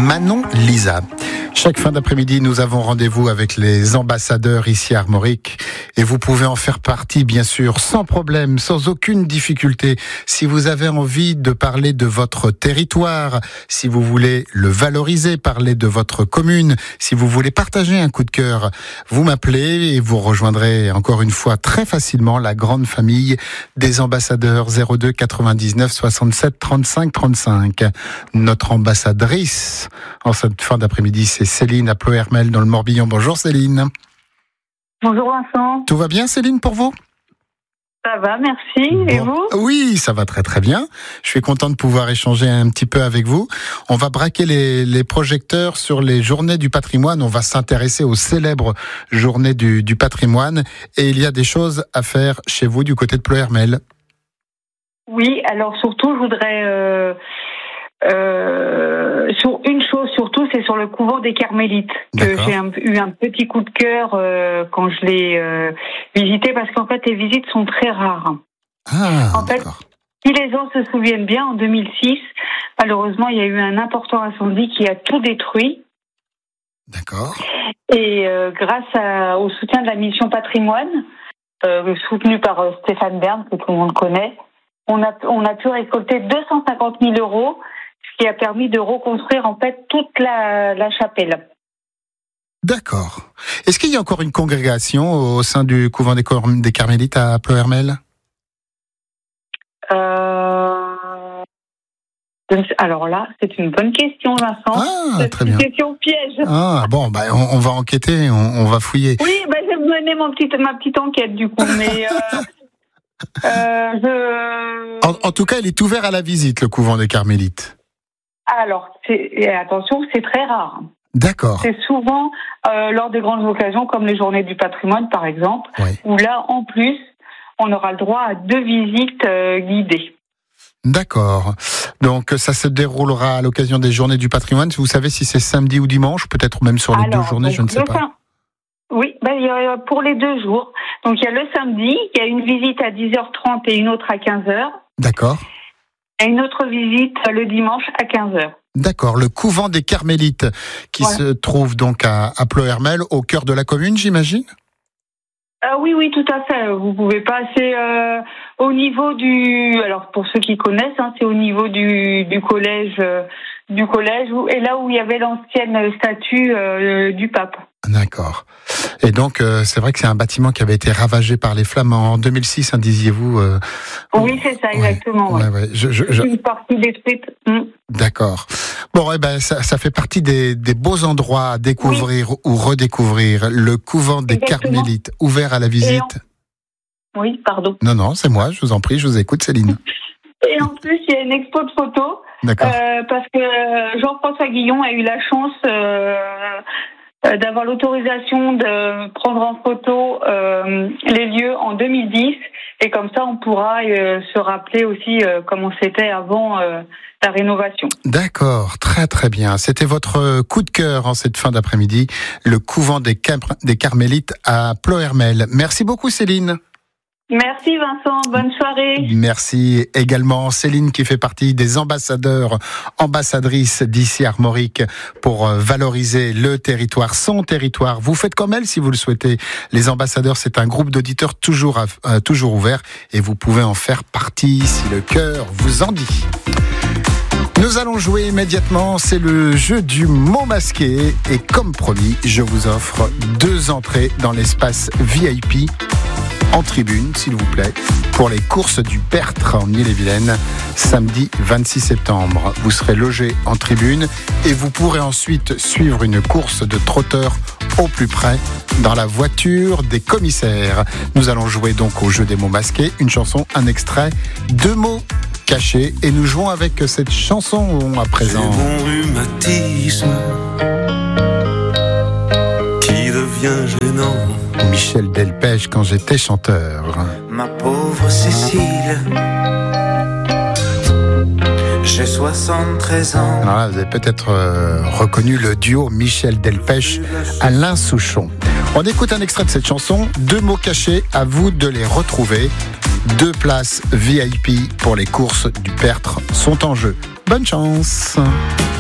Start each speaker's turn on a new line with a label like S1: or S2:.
S1: Manon Lisa. Chaque fin d'après-midi, nous avons rendez-vous avec les ambassadeurs ici à Armorique et vous pouvez en faire partie, bien sûr, sans problème, sans aucune difficulté. Si vous avez envie de parler de votre territoire, si vous voulez le valoriser, parler de votre commune, si vous voulez partager un coup de cœur, vous m'appelez et vous rejoindrez encore une fois très facilement la grande famille des ambassadeurs 02 99 67 35 35. Notre ambassadrice en cette fin d'après-midi, c'est Céline à Ploërmel dans le Morbihan. Bonjour Céline.
S2: Bonjour Vincent.
S1: Tout va bien Céline pour vous ?
S2: Ça va, merci. Bon. Et vous ?
S1: Oui, ça va très très bien. Je suis content de pouvoir échanger un petit peu avec vous. On va braquer les projecteurs sur les journées du patrimoine. On va s'intéresser aux célèbres journées du patrimoine. Et il y a des choses à faire chez vous du côté de Ploërmel.
S2: Oui, alors surtout, je voudrais... sur une chose surtout, c'est sur le couvent des Carmélites que j'ai eu un petit coup de cœur quand je l'ai visité, parce qu'en fait les visites sont très rares. En fait, si les gens se souviennent bien, en 2006, malheureusement, il y a eu un important incendie qui a tout détruit.
S1: D'accord.
S2: Et grâce au soutien de la mission patrimoine, soutenue par Stéphane Bern, que tout le monde connaît, on a pu récolter 250 000 €, ce qui a permis de reconstruire en fait toute la chapelle.
S1: D'accord. Est-ce qu'il y a encore une congrégation au sein du couvent des Carmélites à Ploërmel ?
S2: Alors là, c'est une bonne question, Vincent.
S1: Ah, très bien.
S2: C'est une question piège.
S1: Ah, bon, on va enquêter, on va fouiller.
S2: Oui, je vais mener ma petite enquête du coup, mais...
S1: En tout cas, il est ouvert à la visite, le couvent des Carmélites.
S2: Alors, attention, c'est très rare.
S1: D'accord.
S2: C'est souvent lors des grandes occasions, comme les journées du patrimoine, par exemple, où là, en plus, on aura le droit à 2 visites guidées.
S1: D'accord. Donc, ça se déroulera à l'occasion des journées du patrimoine. Vous savez si c'est samedi ou dimanche, peut-être même sur les 2 journées, je ne sais pas.
S2: Oui, pour les 2 jours. Donc, il y a le samedi, il y a une visite à 10h30 et une autre à 15h.
S1: D'accord.
S2: Et une autre visite le dimanche à 15h.
S1: D'accord. Le couvent des Carmélites qui se trouve donc à Ploërmel, au cœur de la commune, j'imagine ?
S2: Oui, tout à fait. Vous pouvez passer au niveau du... Alors, pour ceux qui connaissent, c'est au niveau du collège, et là où il y avait l'ancienne statue du pape. D'accord.
S1: Et donc, c'est vrai que c'est un bâtiment qui avait été ravagé par les flammes en 2006, disiez-vous
S2: Oui, c'est ça, exactement. Ouais. Une partie détruite.
S1: D'accord. Bon, ça fait partie des beaux endroits à découvrir ou redécouvrir. Le couvent des Carmélites, ouvert à la visite.
S2: Oui, pardon.
S1: Non, c'est moi, je vous en prie, je vous écoute, Céline.
S2: Et en plus, il y a une expo de photos.
S1: D'accord.
S2: Parce que Jean-François Guillon a eu la chance d'avoir l'autorisation de prendre en photo les lieux en 2010, et comme ça on pourra se rappeler aussi comment c'était avant la rénovation. D'accord,
S1: très très bien. C'était votre coup de cœur en cette fin d'après-midi, le couvent des Carmélites à Ploërmel. Merci beaucoup Céline.
S2: Merci Vincent, bonne soirée.
S1: Merci également Céline qui fait partie des ambassadrices d'ici Armorique pour valoriser le territoire, son territoire. Vous faites comme elle si vous le souhaitez. Les ambassadeurs, c'est un groupe d'auditeurs toujours ouvert et vous pouvez en faire partie si le cœur vous en dit. Nous allons jouer immédiatement, c'est le jeu du mot masqué et comme promis, je vous offre 2 entrées dans l'espace VIP en tribune, s'il vous plaît, pour les courses du Pertre en Ille-et-Vilaine, samedi 26 septembre. Vous serez logé en tribune et vous pourrez ensuite suivre une course de trotteurs au plus près dans la voiture des commissaires. Nous allons jouer donc au jeu des mots masqués, une chanson, un extrait, 2 mots cachés et nous jouons avec cette chanson à présent.
S3: J'ai mon rhumatisme qui devient gênant.
S1: Michel Delpech, quand j'étais chanteur.
S3: Ma pauvre Cécile, j'ai 73 ans.
S1: Alors là, vous avez peut-être reconnu le duo Michel Delpech, Alain Souchon. On écoute un extrait de cette chanson, 2 mots cachés, à vous de les retrouver. 2 places VIP pour les courses du Pertre sont en jeu. Bonne chance.